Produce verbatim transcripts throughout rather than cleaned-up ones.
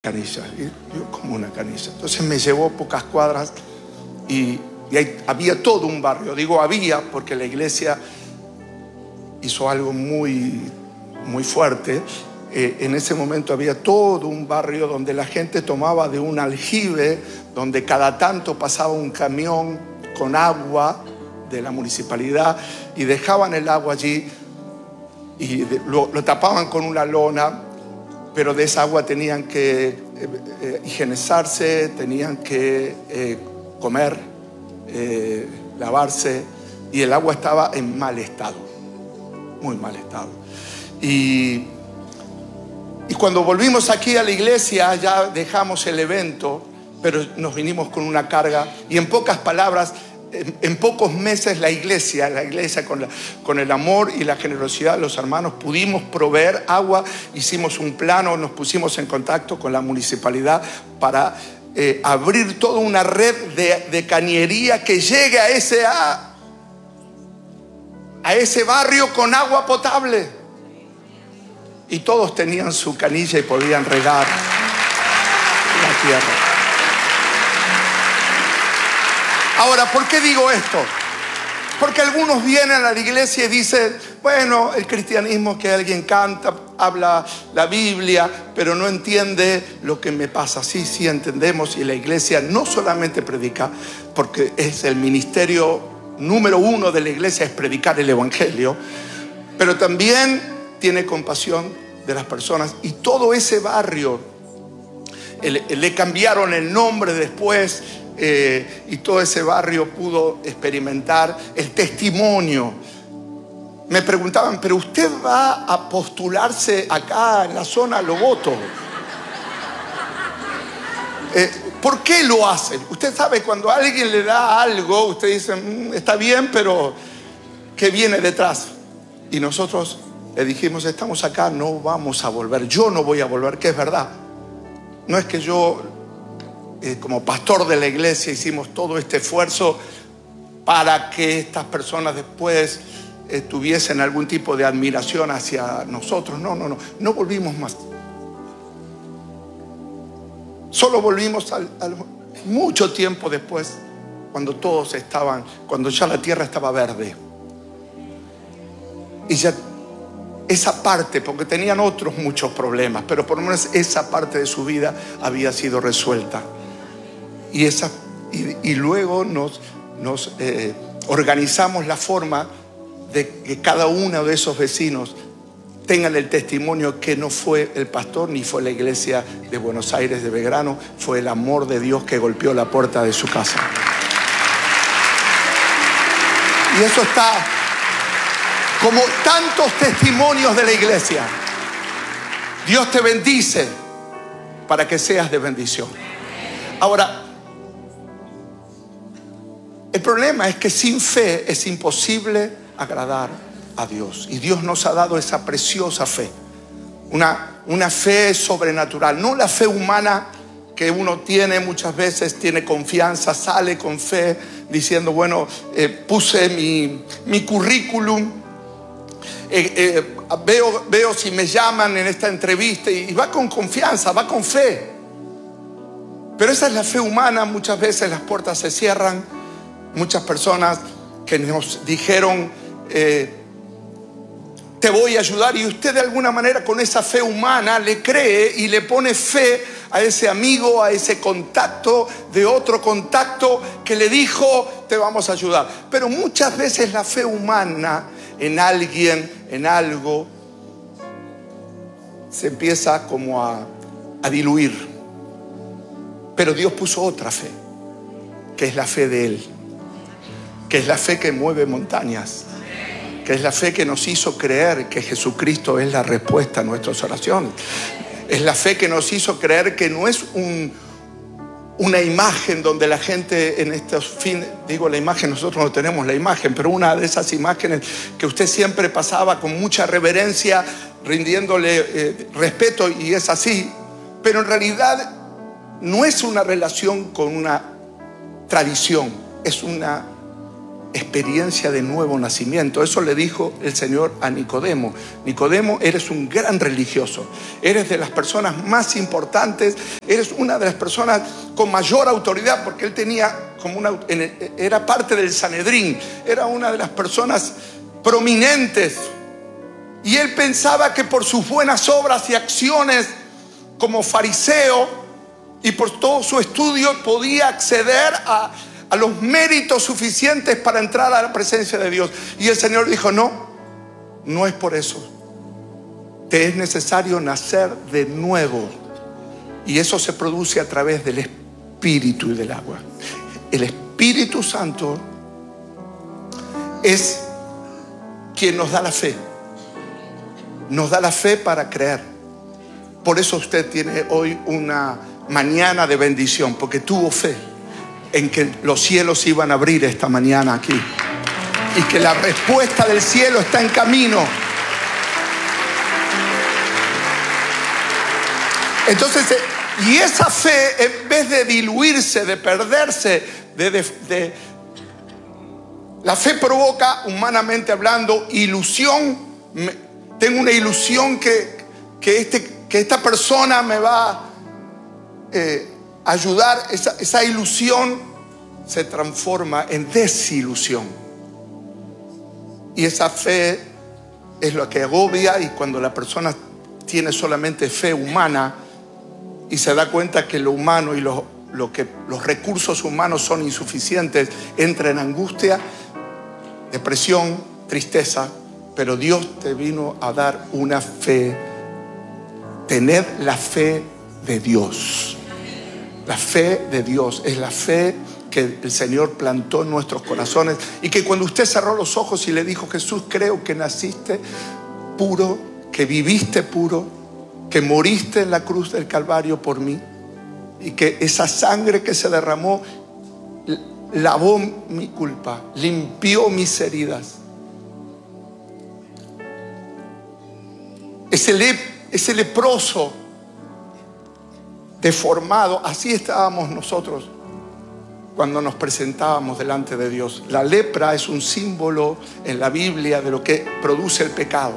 canilla, y yo como una canilla. Entonces me llevó pocas cuadras y, y ahí había todo un barrio. Digo había porque la iglesia hizo algo muy, muy fuerte. Eh, en ese momento había todo un barrio donde la gente tomaba de un aljibe, donde cada tanto pasaba un camión con agua de la municipalidad y dejaban el agua allí y de, lo, lo tapaban con una lona. Pero de esa agua tenían que eh, eh, higienizarse, tenían que eh, comer, eh, lavarse, y el agua estaba en mal estado, muy mal estado. Y, y cuando volvimos aquí a la iglesia, ya dejamos el evento, pero nos vinimos con una carga, y en pocas palabras, En, en pocos meses la iglesia, la iglesia con, la, con el amor y la generosidad de los hermanos, pudimos proveer agua, hicimos un plano, nos pusimos en contacto con la municipalidad para eh, abrir toda una red de, de cañería que llegue a ese, a, a ese barrio con agua potable. Y todos tenían su canilla y podían regar la tierra. Ahora, ¿por qué digo esto? Porque algunos vienen a la iglesia y dicen, bueno, el cristianismo es que alguien canta, habla la Biblia, pero no entiende lo que me pasa. Sí, sí entendemos, y la iglesia no solamente predica, porque es el ministerio número uno de la iglesia, es predicar el evangelio, pero también tiene compasión de las personas. Y todo ese barrio, le, le cambiaron el nombre después, Eh, y todo ese barrio pudo experimentar el testimonio. Me preguntaban, pero usted va a postularse acá en la zona Loboto, eh, ¿por qué lo hacen? Usted sabe, cuando alguien le da algo, usted dice, mmm, está bien, pero ¿qué viene detrás? Y nosotros le dijimos, estamos acá, no vamos a volver, yo no voy a volver, que es verdad. No es que yo Eh, como pastor de la iglesia hicimos todo este esfuerzo para que estas personas después eh, tuviesen algún tipo de admiración hacia nosotros. No, no, no, no volvimos más. Solo volvimos al, al, mucho tiempo después, cuando todos estaban, cuando ya la tierra estaba verde. Y ya esa parte, porque tenían otros muchos problemas, pero por lo menos esa parte de su vida había sido resuelta. Y, esa, y, y luego nos, nos eh, organizamos la forma de que cada uno de esos vecinos tengan el testimonio que no fue el pastor ni fue la iglesia de Buenos Aires de Belgrano, fue el amor de Dios que golpeó la puerta de su casa. Y eso está como tantos testimonios de la iglesia. Dios te bendice para que seas de bendición. Ahora, el problema es que sin fe es imposible agradar a Dios. Y Dios nos ha dado esa preciosa fe. Una, una fe sobrenatural. No la fe humana que uno tiene muchas veces, tiene confianza, sale con fe diciendo, bueno, eh, puse mi, mi currículum. Eh, eh, veo, veo si me llaman en esta entrevista. Y, y va con confianza, va con fe. Pero esa es la fe humana. Muchas veces las puertas se cierran. Muchas personas que nos dijeron, eh, te voy a ayudar, y usted de alguna manera con esa fe humana le cree y le pone fe a ese amigo, a ese contacto de otro contacto que le dijo, te vamos a ayudar. Pero muchas veces la fe humana en alguien, en algo, se empieza como a, a diluir. Pero Dios puso otra fe, que es la fe de Él. Que es la fe que mueve montañas, que es la fe que nos hizo creer que Jesucristo es la respuesta a nuestras oraciones. Es la fe que nos hizo creer que no es un, una imagen donde la gente en estos fines, digo la imagen, nosotros no tenemos la imagen, pero una de esas imágenes que usted siempre pasaba con mucha reverencia, rindiéndole eh, respeto, y es así, pero en realidad no es una relación con una tradición, es una experiencia de nuevo nacimiento. Eso le dijo el Señor a Nicodemo. Nicodemo, eres un gran religioso, eres de las personas más importantes, eres una de las personas con mayor autoridad, porque él tenía como una, era parte del Sanedrín, era una de las personas prominentes, y él pensaba que por sus buenas obras y acciones como fariseo y por todo su estudio podía acceder a a los méritos suficientes para entrar a la presencia de Dios. Y el Señor dijo, no, no es por eso. Te es necesario nacer de nuevo. Y eso se produce a través del Espíritu y del agua. El Espíritu Santo es quien nos da la fe. Nos da la fe para creer. Por eso usted tiene hoy una mañana de bendición, porque tuvo fe en que los cielos iban a abrir esta mañana aquí, y que la respuesta del cielo está en camino. Entonces, y esa fe, en vez de diluirse, de perderse, de, de, de la fe provoca, humanamente hablando, ilusión. Tengo una ilusión que, que, este, que esta persona me va a eh, ayudar. Esa, esa ilusión se transforma en desilusión, y esa fe es lo que agobia. Y cuando la persona tiene solamente fe humana y se da cuenta que lo humano y lo, lo que, los recursos humanos son insuficientes, entra en angustia, depresión, tristeza. Pero Dios te vino a dar una fe. Tened la fe de Dios. La fe de Dios es la fe que el Señor plantó en nuestros corazones, y que cuando usted cerró los ojos y le dijo, Jesús, creo que naciste puro, que viviste puro, que moriste en la cruz del Calvario por mí, y que esa sangre que se derramó lavó mi culpa, limpió mis heridas. Ese, le, ese leproso deformado, así estábamos nosotros cuando nos presentábamos delante de Dios. La lepra es un símbolo en la Biblia de lo que produce el pecado.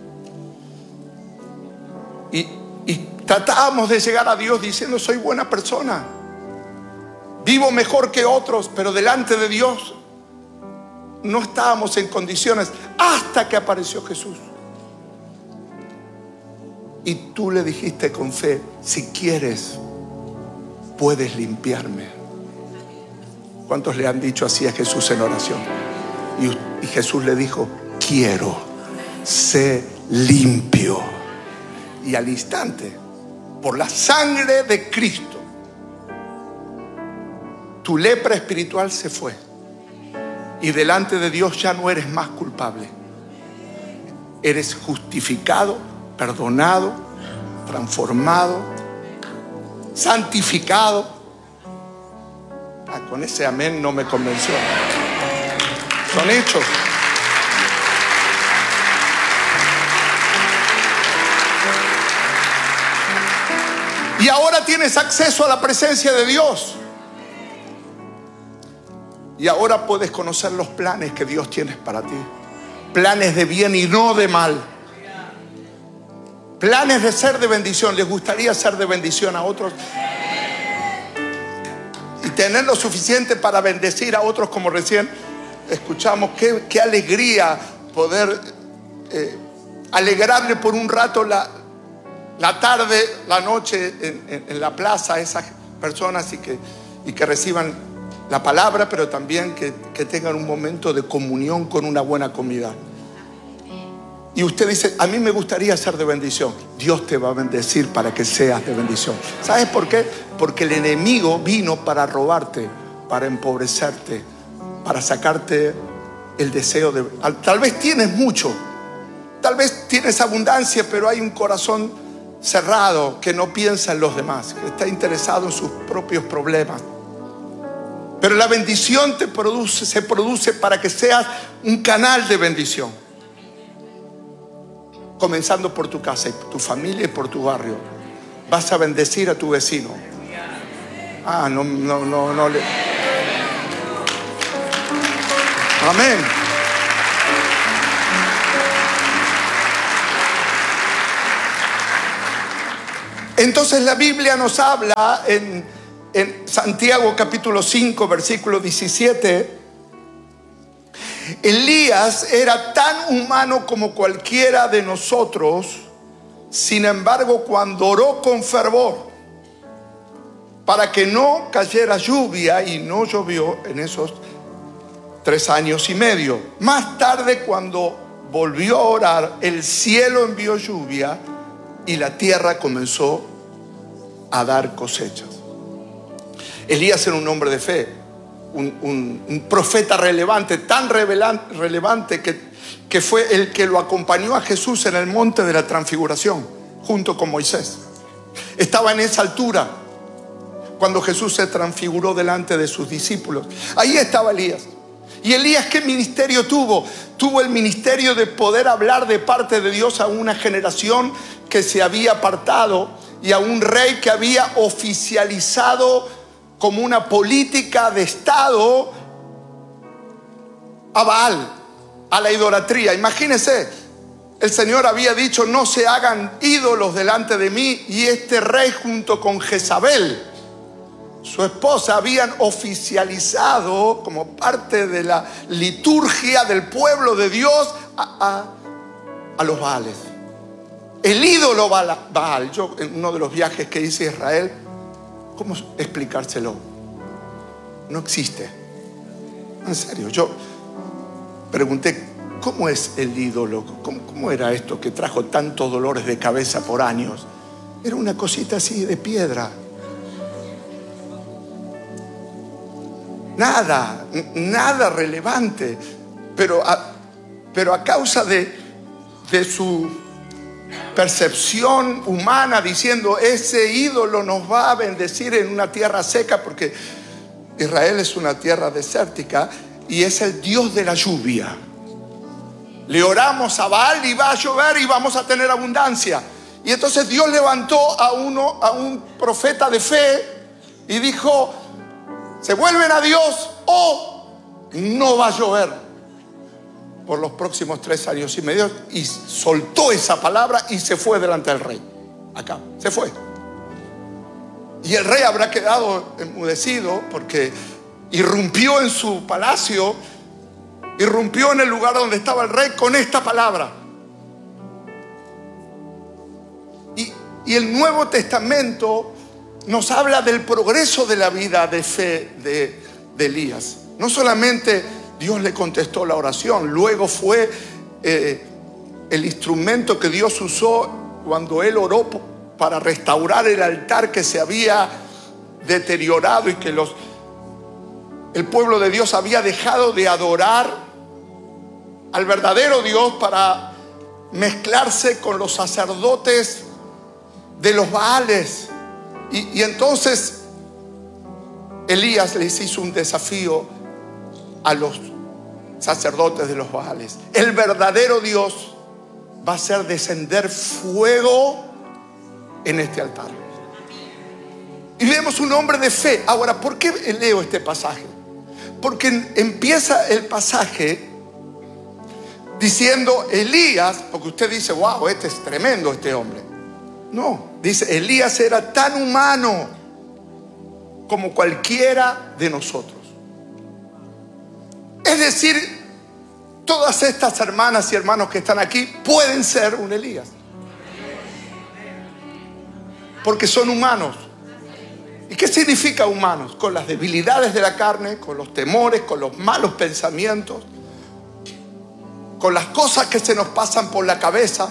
Y, y tratábamos de llegar a Dios diciendo, soy buena persona, vivo mejor que otros, pero delante de Dios no estábamos en condiciones, hasta que apareció Jesús. Y tú le dijiste con fe, si quieres, puedes limpiarme. ¿Cuántos le han dicho así a Jesús en oración? Y, y Jesús le dijo, quiero, sé limpio. Y al instante, por la sangre de Cristo, tu lepra espiritual se fue. Y delante de Dios ya no eres más culpable. Eres justificado, perdonado, transformado, santificado. Ah, con ese amén no me convenció. Son hechos. Y ahora tienes acceso a la presencia de Dios. Y ahora puedes conocer los planes que Dios tiene para ti. Planes de bien y no de mal. Planes de ser de bendición. ¿Les gustaría ser de bendición a otros? Y tener lo suficiente para bendecir a otros, como recién escuchamos. Qué, qué alegría poder eh, alegrarle por un rato la, la tarde, la noche en, en, en la plaza a esas personas, y que, y que reciban la palabra, pero también que, que tengan un momento de comunión con una buena comida. Y usted dice, a mí me gustaría ser de bendición. Dios te va a bendecir para que seas de bendición. ¿Sabes por qué? Porque el enemigo vino para robarte, para empobrecerte, para sacarte el deseo de... Tal vez tienes mucho, tal vez tienes abundancia, pero hay un corazón cerrado que no piensa en los demás, que está interesado en sus propios problemas. Pero la bendición te produce, se produce para que seas un canal de bendición. Comenzando por tu casa y tu familia y por tu barrio. Vas a bendecir a tu vecino. Ah, no, no, no, no le... Amén. Entonces la Biblia nos habla en, en Santiago capítulo cinco, versículo diecisiete. Elías era tan humano como cualquiera de nosotros. Sin embargo, cuando oró con fervor para que no cayera lluvia, y no llovió en esos tres años y medio. Más tarde, cuando volvió a orar, el cielo envió lluvia y la tierra comenzó a dar cosechas. Elías era un hombre de fe, un, un, un profeta relevante, tan relevante que, que fue el que lo acompañó a Jesús en el monte de la transfiguración, junto con Moisés. Estaba en esa altura cuando Jesús se transfiguró delante de sus discípulos. Ahí estaba Elías. ¿Y Elías qué ministerio tuvo? Tuvo el ministerio de poder hablar de parte de Dios a una generación que se había apartado y a un rey que había oficializado como una política de Estado a Baal, a la idolatría. Imagínense, el Señor había dicho: no se hagan ídolos delante de mí, y este rey junto con Jezabel, su esposa, habían oficializado como parte de la liturgia del pueblo de Dios a, a, a los Baales. El ídolo Baal. Yo en uno de los viajes que hice a Israel, ¿cómo explicárselo? No existe. En serio, yo pregunté: ¿cómo es el ídolo? ¿Cómo, cómo era esto que trajo tantos dolores de cabeza por años? Era una cosita así de piedra. Nada, nada relevante. Pero a, pero a causa de, de su percepción humana, diciendo: ese ídolo nos va a bendecir en una tierra seca, porque Israel es una tierra desértica y es el Dios de la lluvia. Le oramos a Baal y va a llover y vamos a tener abundancia. Y entonces Dios levantó a uno, a un profeta de fe, y dijo: se vuelven a Dios o no va a llover por los próximos tres años y medio. Y soltó esa palabra y se fue delante del rey. Acá, se fue. Y el rey habrá quedado enmudecido, porque irrumpió en su palacio, irrumpió en el lugar donde estaba el rey con esta palabra. Y, y el Nuevo Testamento nos habla del progreso de la vida de fe de, de Elías. No solamente Dios le contestó la oración, luego fue eh, el instrumento que Dios usó cuando él oró para restaurar el altar que se había deteriorado y que los, el pueblo de Dios había dejado de adorar al verdadero Dios para mezclarse con los sacerdotes de los Baales. Y, y entonces Elías les hizo un desafío a los sacerdotes de los Baales. El verdadero Dios va a hacer descender fuego en este altar. Y vemos un hombre de fe. Ahora, ¿por qué leo este pasaje? Porque empieza el pasaje diciendo Elías, porque usted dice: wow, este es tremendo, este hombre. No, dice: Elías era tan humano como cualquiera de nosotros. Es decir, todas estas hermanas y hermanos que están aquí pueden ser un Elías, porque son humanos. ¿Y qué significa humanos? Con las debilidades de la carne, con los temores, con los malos pensamientos, con las cosas que se nos pasan por la cabeza.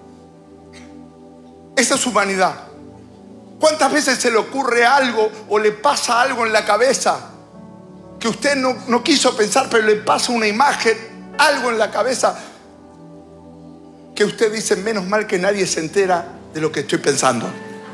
Esa es humanidad. ¿Cuántas veces se le ocurre algo o le pasa algo en la cabeza que usted no, no quiso pensar, pero le pasa una imagen, algo en la cabeza, que usted dice: menos mal que nadie se entera de lo que estoy pensando?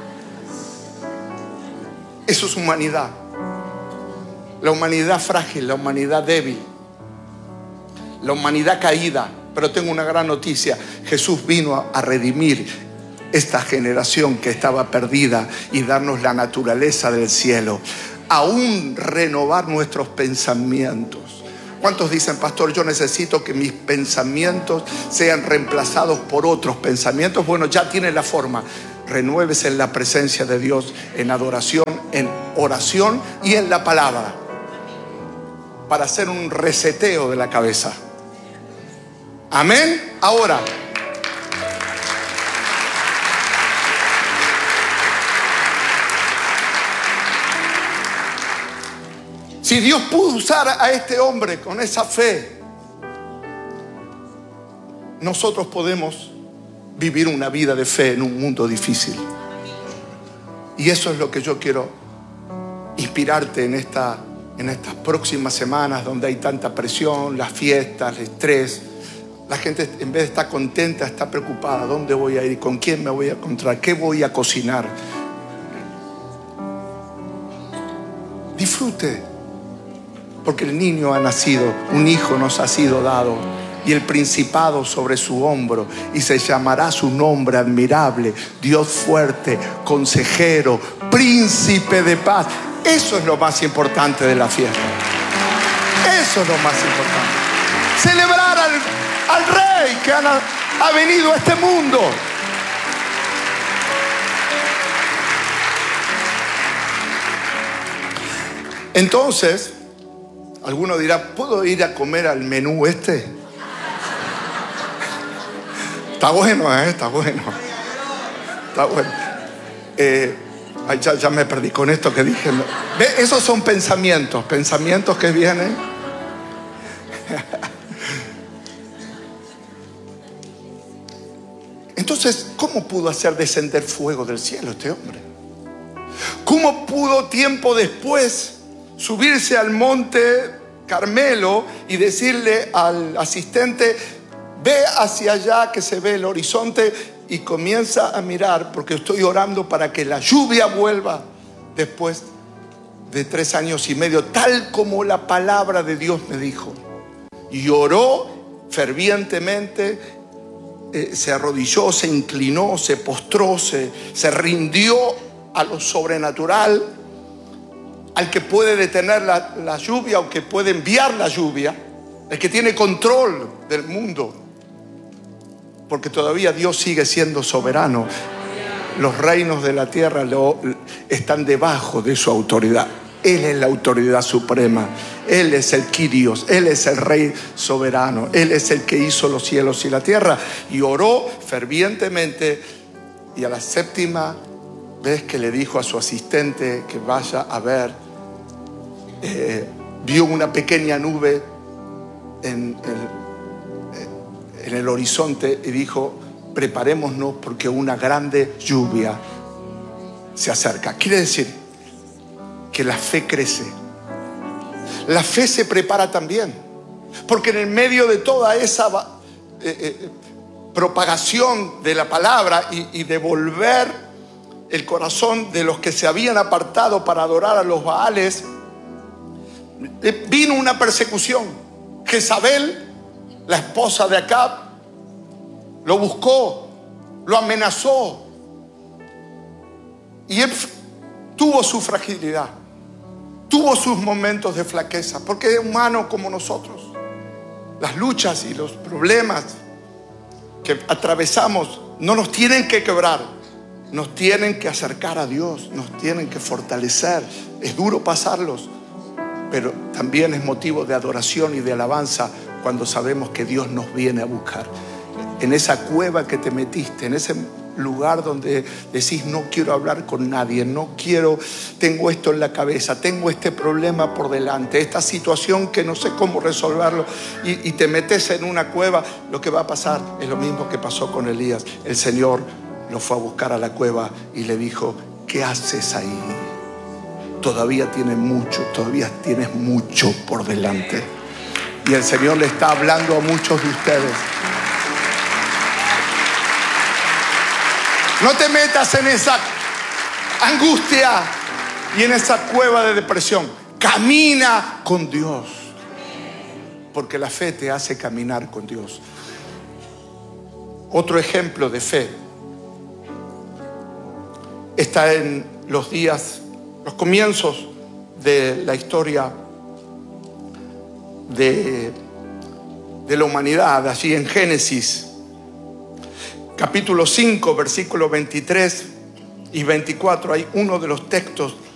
Eso es humanidad. La humanidad frágil, la humanidad débil, la humanidad caída. Pero tengo una gran noticia: Jesús vino a, a redimir esta generación que estaba perdida y darnos la naturaleza del cielo, aún renovar nuestros pensamientos, ¿Cuántos dicen, pastor, yo necesito que mis pensamientos sean reemplazados por otros pensamientos? Bueno, ya tiene la forma. Renuévese en la presencia de Dios, en adoración, en oración y en la palabra, para hacer un reseteo de la cabeza. Amén. Ahora, si Dios pudo usar a este hombre con esa fe, nosotros podemos vivir una vida de fe en un mundo difícil. Y eso es lo que yo quiero inspirarte en, esta, en estas próximas semanas, donde hay tanta presión, las fiestas, el estrés. La gente, en vez de estar contenta, está preocupada. ¿Dónde voy a ir? ¿Con quién me voy a encontrar? ¿Qué voy a cocinar? Disfrute, porque el niño ha nacido, un hijo nos ha sido dado, y el principado sobre su hombro, y se llamará su nombre admirable, Dios fuerte, consejero, príncipe de paz. Eso es lo más importante de la fiesta. Eso es lo más importante. Celebrar al, al Rey que ha, ha venido a este mundo. Entonces, alguno dirá, ¿puedo ir a comer al menú este? Está bueno, ¿eh? Está bueno. Está bueno. Eh, ay, ya, ya me perdí con esto que dije. ¿Ve? Esos son pensamientos, pensamientos que vienen. Entonces, ¿cómo pudo hacer descender fuego del cielo este hombre? ¿Cómo pudo tiempo después subirse al monte Carmelo y decirle al asistente, ve hacia allá que se ve el horizonte, y comienza a mirar porque estoy orando para que la lluvia vuelva después de tres años y medio, tal como la palabra de Dios me dijo? Y oró fervientemente, eh, se arrodilló, se inclinó, se postró, se, se rindió a lo sobrenatural, al que puede detener la, la lluvia, o que puede enviar la lluvia, el que tiene control del mundo, porque todavía Dios sigue siendo soberano. Los reinos de la tierra lo, están debajo de su autoridad. Él es la autoridad suprema. Él es el Kyrios, Él es el Rey soberano. Él es el que hizo los cielos y la tierra. Y oró fervientemente, y a la séptima vez que le dijo a su asistente que vaya a ver, eh, vio una pequeña nube en el, en el horizonte, y dijo, preparémonos porque una grande lluvia se acerca. Quiere decir que la fe crece. La fe se prepara también, porque en el medio de toda esa eh, eh, propagación de la palabra y, y de volver el corazón de los que se habían apartado para adorar a los Baales, vino una persecución. Jezabel, la esposa de Acab, lo buscó, lo amenazó, y él tuvo su fragilidad, tuvo sus momentos de flaqueza, porque es humano como nosotros. Las luchas y los problemas que atravesamos no nos tienen que quebrar, nos tienen que acercar a Dios, nos tienen que fortalecer. Es duro pasarlos, pero también es motivo de adoración y de alabanza cuando sabemos que Dios nos viene a buscar. En esa cueva que te metiste, en ese lugar donde decís, no quiero hablar con nadie, no quiero, tengo esto en la cabeza, tengo este problema por delante, esta situación que no sé cómo resolverlo, y, y te metes en una cueva, lo que va a pasar es lo mismo que pasó con Elías. El Señor lo fue a buscar a la cueva y le dijo, ¿qué haces ahí? Todavía tienes mucho, todavía tienes mucho por delante. Y el Señor le está hablando a muchos de ustedes. No te metas en esa angustia y en esa cueva de depresión. Camina con Dios, porque la fe te hace caminar con Dios. Otro ejemplo de fe está en los días, los comienzos de la historia de, de la humanidad. Así en Génesis capítulo cinco, versículos veintitrés y veinticuatro, hay uno de los textos